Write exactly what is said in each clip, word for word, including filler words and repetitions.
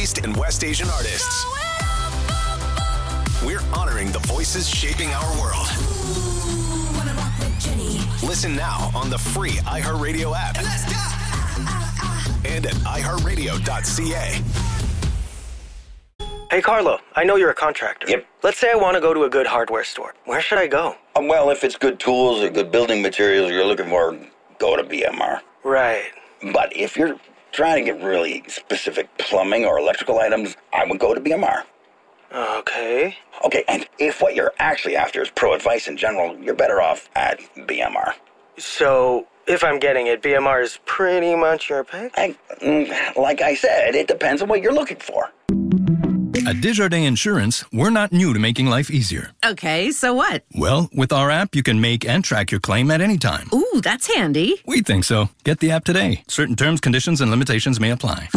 East and West Asian artists. We're honoring the voices shaping our world. Listen now on the free iHeartRadio app. Let's go! And at i heart radio dot c a. Hey, Carlo, I know you're a contractor. Yep. Let's say I want to go to a good hardware store. Where should I go? Um, well, if it's good tools or good building materials you're looking for, go to B M R. Right. But if you're trying to get really specific plumbing or electrical items, I would go to B M R. Okay. Okay, and if what you're actually after is pro advice in general, you're better off at B M R. So, if I'm getting it, B M R is pretty much your pick? I, like I said, it depends on what you're looking for. At Desjardins Insurance, we're not new to making life easier. Okay, so what? Well, with our app, you can make and track your claim at any time. Ooh, that's handy. We think so. Get the app today. Certain terms, conditions, and limitations may apply.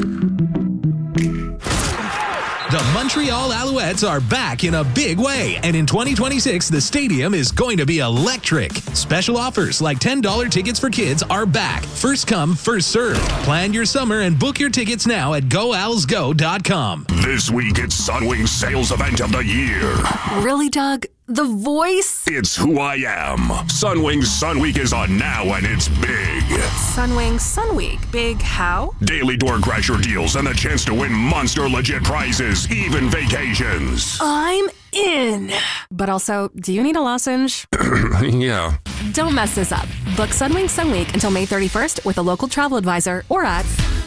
The Montreal Alouettes are back in a big way, and in twenty twenty-six, the stadium is going to be electric. Special offers like ten dollars tickets for kids are back. First come, first served. Plan your summer and book your tickets now at go owls go dot com. This week, it's Sunwing's sales event of the year. Really, Doug? The voice? It's who I am. Sunwing's Sun Week is on now, and it's big. Sunwing Sun Week. Big how? Daily door crasher deals and the chance to win monster legit prizes, even vacations. I'm in. But also, do you need a lozenge? Yeah. Don't mess this up. Book Sunwing Sun Week until May thirty-first with a local travel advisor or at...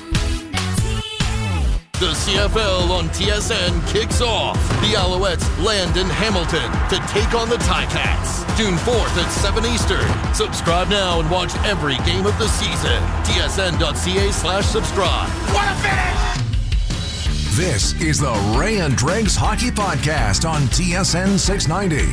The C F L on T S N kicks off. The Alouettes land in Hamilton to take on the Ticats. June fourth at seven Eastern. Subscribe now and watch every game of the season. T S N dot C A slash subscribe. What a finish! This is the Ray and Dregs Hockey Podcast on T S N six ninety.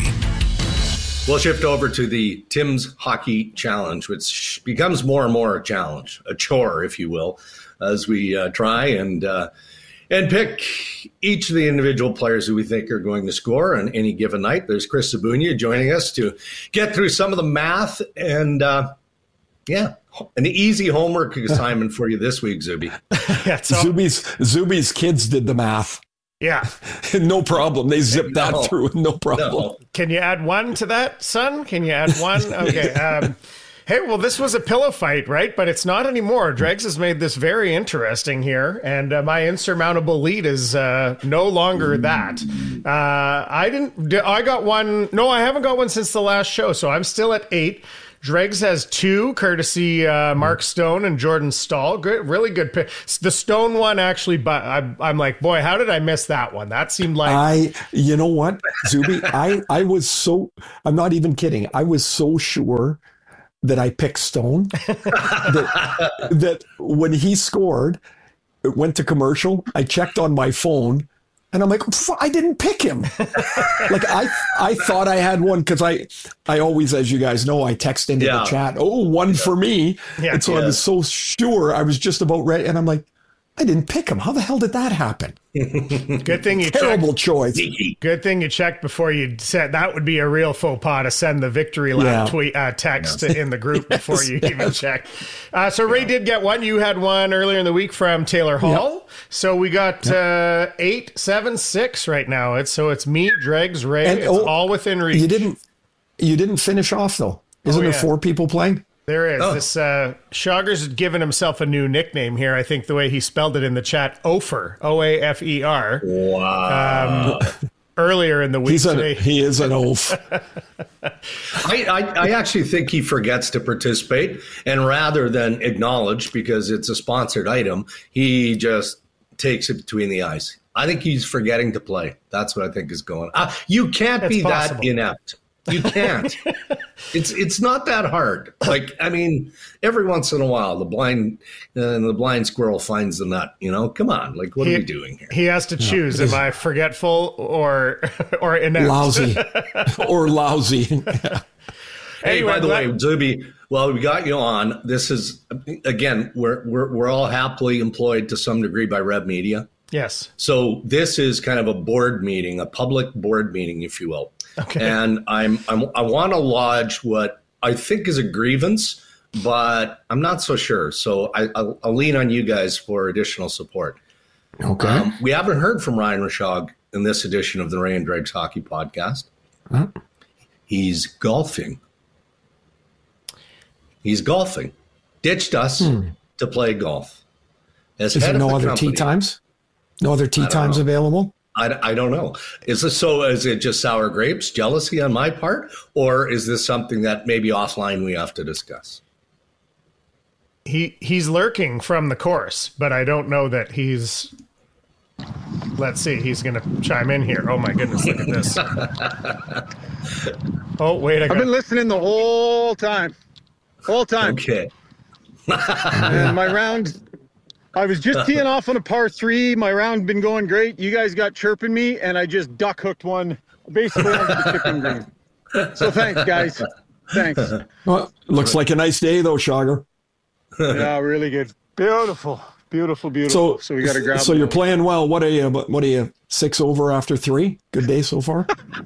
We'll shift over to the Tim's Hockey Challenge, which becomes more and more a challenge, a chore, if you will, as we uh, try and uh, and pick each of the individual players who we think are going to score on any given night. There's Chris Sabunia joining us to get through some of the math and, uh, yeah, an easy homework assignment for you this week, Zuby. yeah, so- Zuby's, Zuby's kids did the math. Yeah. No problem. They zipped that no, through. No problem. No. Can you add one to that, son? Can you add one? Okay. Um, hey, well, this was a pillow fight, right? But it's not anymore. Dregs has made this very interesting here. And uh, my insurmountable lead is uh, no longer that. Uh, I didn't, I got one. No, I haven't got one since the last show. So I'm still at eight. Dregs has two, courtesy uh, Mark Stone and Jordan Stahl. Good, really good pick. The Stone one actually, but I'm, I'm like, boy, how did I miss that one? That seemed like I. You know what, Zuby? I I was so. I'm not even kidding. I was so sure that I picked Stone that that when he scored, it went to commercial. I checked on my phone. And I'm like, I didn't pick him. Like I, I thought I had one because I, I always, as you guys know, I text into yeah. the chat. Oh, one yeah. for me. Yeah. And so yeah. I was so sure. I was just about ready, and I'm like, I didn't pick him. How the hell did that happen? Good thing you terrible checked. choice. Good thing you checked before you said that would be a real faux pas to send the victory lap yeah. tweet uh, text yes. in the group yes, before you yes. even checked. Uh, so Ray yeah. did get one. You had one earlier in the week from Taylor Hall. Yep. So we got yep. uh, eight, seven, six right now. It's so it's me, Dregs, Ray. And, it's oh, all within reach. You didn't. You didn't finish off though. Isn't oh, yeah. there four people playing? There is. Oh. This uh, Shogger's given himself a new nickname here. I think the way he spelled it in the chat, Ofer, O A F E R. Wow. Um, earlier in the week He's today. A, he is an oaf. I, I, I actually think he forgets to participate, and rather than acknowledge, because it's a sponsored item, he just takes it between the eyes. I think he's forgetting to play. That's what I think is going on. Uh, you can't That's be possible. that inept. You can't. it's it's not that hard. Like, I mean, every once in a while, the blind uh, the blind squirrel finds the nut. You know, come on. Like, what he, are we doing here? He has to choose: yeah. am I forgetful or or inept? Lousy or lousy? Yeah. Hey, anyway, by the way, Zuby, well, we got you on. This is again, we're we're we're all happily employed to some degree by Rev Media. Yes. So this is kind of a board meeting, a public board meeting, if you will. Okay. And I'm, I'm I want to lodge what I think is a grievance, but I'm not so sure. So I, I'll, I'll lean on you guys for additional support. Okay. Um, we haven't heard from Ryan Rishaug in this edition of the Ray and Dregs Hockey Podcast. Huh? He's golfing. He's golfing. Ditched us Hmm. to play golf. As Is head there of no the other company- tee times? No other tee times know. available? I, I don't know. Is this so? Is it just sour grapes, jealousy on my part, or is this something that maybe offline we have to discuss? He he's lurking from the course, but I don't know that he's. Let's see. He's going to chime in here. Oh my goodness! Look at this. Oh wait! I got, I've been listening the whole time. Whole time. Okay. And my round, I was just teeing off on a par three. My round been going great. You guys got chirping me, and I just duck hooked one basically onto the chipping green. So thanks, guys. Thanks. Well, looks like a nice day, though, Shager. Yeah, really good. Beautiful, beautiful, beautiful. So, So we got to grab. So you're those. playing well. What are you? What are you? Six over after three. Good day so far.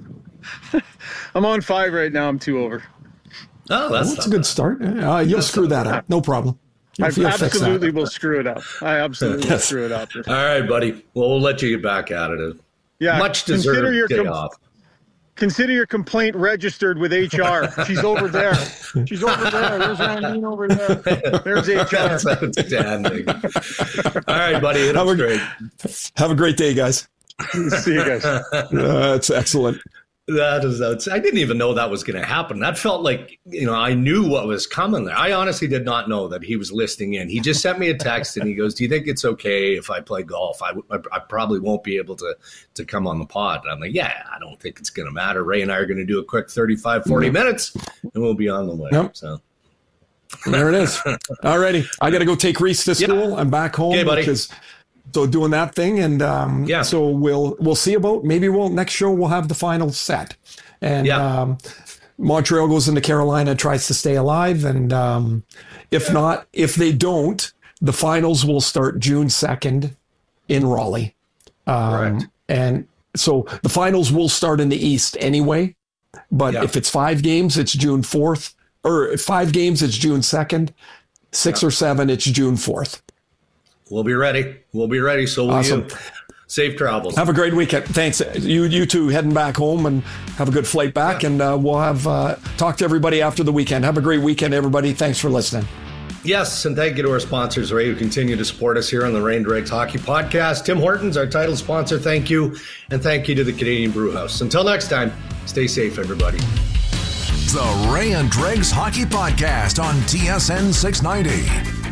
I'm on five right now. I'm two over. Oh, Well, that's, that's a good start. Uh, you'll screw that up. No problem. I You'll- you'll fix that. absolutely will screw it up. I absolutely will Yes. screw it up. All right, buddy. Well, we'll let you get back at it. Yeah, Much consider deserved your day com- off. Consider your complaint registered with H R. She's over there. She's over there. There's Randine over there. There's H R. That's outstanding. All right, buddy. It Have was a- great. Have a great day, guys. See you guys. Uh, that's excellent. That is outs- I didn't even know that was going to happen. That felt like, you know, I knew what was coming there. I honestly did not know that he was listening in. He just sent me a text and he goes, "Do you think it's okay if I play golf? I, w- I, I probably won't be able to to come on the pod." And I'm like, "Yeah, I don't think it's going to matter. Ray and I are going to do a quick thirty-five, forty minutes and we'll be on the way." Yep. So There it is. All righty. I got to go take Reese to school. Yeah. I'm back home. Okay, buddy. Because, so doing that thing. And um, Yeah. so we'll we'll see about, maybe we'll, next show we'll have the final set. And Yeah. um, Montreal goes into Carolina, tries to stay alive. And um, if not, if they don't, the finals will start June second in Raleigh. Um, Correct. And so the finals will start in the East anyway. But Yeah. if it's five games, it's June fourth. Or five games, it's June second. Six Yeah. or seven, it's June fourth. we'll be ready. We'll be ready. So will Awesome. you. Safe travels. Have a great weekend. Thanks. You you two heading back home and have a good flight back. Yeah. And uh, we'll have uh, talk to everybody after the weekend. Have a great weekend, everybody. Thanks for listening. Yes, and thank you to our sponsors, Ray, who continue to support us here on the Ray and Dregs Hockey Podcast. Tim Hortons, our title sponsor, thank you. And thank you to the Canadian Brew House. Until next time, stay safe, everybody. The Ray and Dregs Hockey Podcast on T S N six ninety.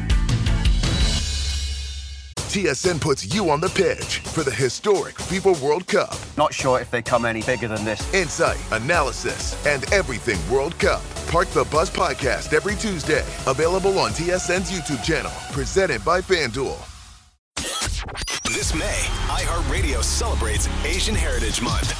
T S N puts you on the pitch for the historic FIFA World Cup. Not sure if they come any bigger than this. Insight, analysis, and everything World Cup. Park the Bus Podcast every Tuesday. Available on T S N's YouTube channel. Presented by FanDuel. This May, iHeartRadio celebrates Asian Heritage Month.